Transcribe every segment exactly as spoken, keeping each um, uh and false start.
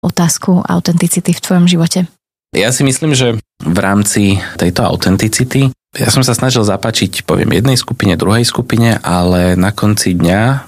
otázku autenticity v tvojom živote? Ja si myslím, že v rámci tejto autenticity ja som sa snažil zapáčiť, poviem, jednej skupine, druhej skupine, ale na konci dňa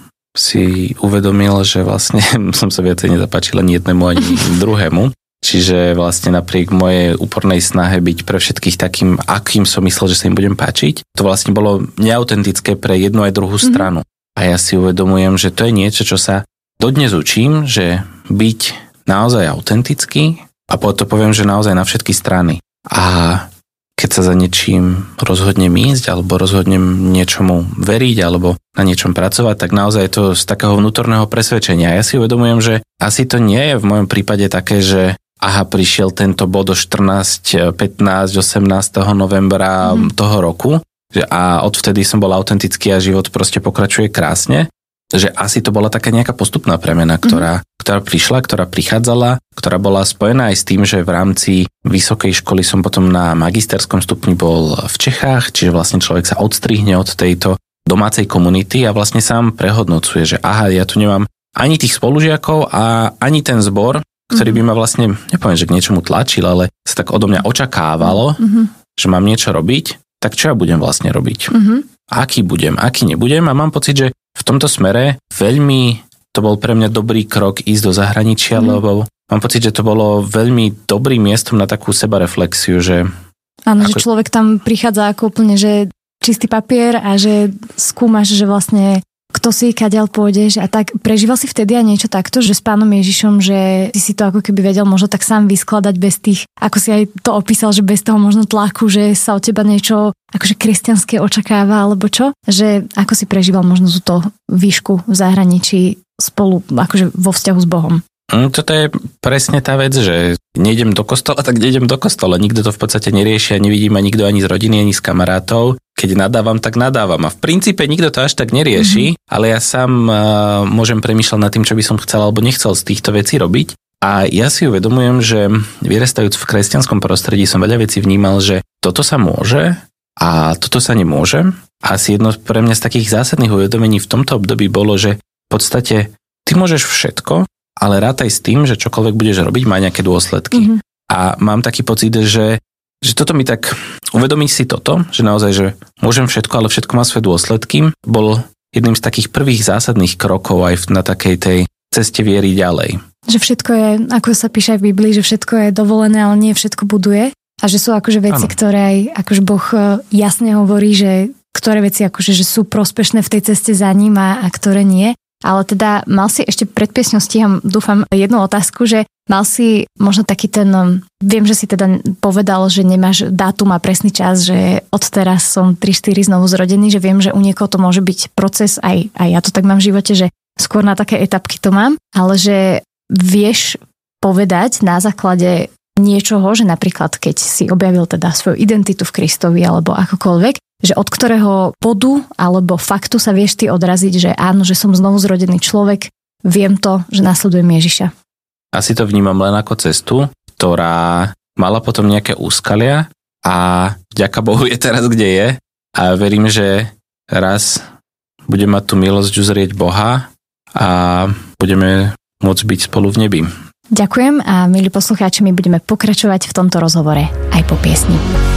si uvedomil, že vlastne som sa viacej nezapáčil ani jednému, ani druhému. Čiže vlastne napriek mojej úpornej snahe byť pre všetkých takým, akým som myslel, že sa im budem páčiť, to vlastne bolo neautentické pre jednu aj druhú stranu. Mm-hmm. A ja si uvedomujem, že to je niečo, čo sa dodnes učím, že byť naozaj autentický a potom to poviem, že naozaj na všetky strany. A keď sa za niečím rozhodnem ísť alebo rozhodnem niečomu veriť alebo na niečom pracovať, tak naozaj je to z takého vnútorného presvedčenia. Ja si uvedomujem, že asi to nie je v mojom prípade také, že aha, prišiel tento bod do štrnásť, pätnásť, osemnásteho novembra mm. toho roku a odvtedy som bol autentický a život proste pokračuje krásne. Že asi to bola taká nejaká postupná premena, ktorá, mm. ktorá prišla, ktorá prichádzala, ktorá bola spojená aj s tým, že v rámci vysokej školy som potom na magisterskom stupni bol v Čechách, čiže vlastne človek sa odstrihne od tejto domácej komunity a vlastne sám prehodnocuje, že aha, ja tu nemám ani tých spolužiakov a ani ten zbor, ktorý by ma vlastne, nepoviem, že k niečomu tlačil, ale sa tak odo mňa očakávalo, mm-hmm. že mám niečo robiť, tak čo ja budem vlastne robiť? Mm-hmm. Aký budem, aký nebudem a mám pocit, že v tomto smere veľmi to bol pre mňa dobrý krok ísť do zahraničia, mm. lebo mám pocit, že to bolo veľmi dobrým miestom na takú sebareflexiu, že... Áno, ako... že človek tam prichádza ako úplne, že čistý papier a že skúmaš, že vlastne kto si, kadiaľ pôjdeš a tak. Prežíval si vtedy aj niečo takto, že s pánom Ježišom, že si si to ako keby vedel možno tak sám vyskladať bez tých, ako si aj to opísal, že bez toho možno tlaku, že sa od teba niečo akože kresťanské očakáva, alebo čo? Že ako si prežíval možno túto výšku v zahraničí spolu, akože vo vzťahu s Bohom? Toto je presne tá vec, že nejdem do kostola, tak nejdem do kostola. Nikto to v podstate nerieši a nevidí ma nikto ani z rodiny, ani z kamarátov. Keď nadávam, tak nadávam. A v princípe nikto to až tak nerieši, mm-hmm. ale ja sám uh, môžem premýšľať nad tým, čo by som chcel alebo nechcel z týchto vecí robiť. A ja si uvedomujem, že vyrastajúc v kresťanskom prostredí som veľa vecí vnímal, že toto sa môže a toto sa nemôže. A asi jedno pre mňa z takých zásadných uvedomení v tomto období bolo, že v podstate ty môžeš všetko, ale rátaj s tým, že čokoľvek budeš robiť, má nejaké dôsledky. Mm-hmm. A mám taký pocit, že, že toto mi tak, uvedomiť si toto, že naozaj, že môžem všetko, ale všetko má svoje dôsledky, bol jedným z takých prvých zásadných krokov aj na takej tej ceste viery ďalej. Že všetko je, ako sa píše aj v Biblii, že všetko je dovolené, ale nie všetko buduje. A že sú akože veci, ano. Ktoré aj akože Boh jasne hovorí, že ktoré veci akože že sú prospešné v tej ceste za ním a, a ktoré nie. Ale teda mal si ešte pred piesňou stíham, dúfam, jednu otázku, že mal si možno taký ten, viem, že si teda povedal, že nemáš dátum a presný čas, že odteraz som tri štyri znovu zrodený, že viem, že u niekoho to môže byť proces, aj, aj ja to tak mám v živote, že skôr na také etapky to mám, ale že vieš povedať na základe niečoho, že napríklad keď si objavil teda svoju identitu v Kristovi alebo akokoľvek, že od ktorého bodu alebo faktu sa vieš ty odraziť, že áno, že som znovu zrodený človek, viem to, že nasledujem Ježiša. Asi to vnímam len ako cestu, ktorá mala potom nejaké úskalia a vďaka Bohu je teraz, kde je a verím, že raz budem mať tú milosť uzrieť Boha a budeme môcť byť spolu v nebi. Ďakujem a milí poslucháči, my budeme pokračovať v tomto rozhovore aj po piesni.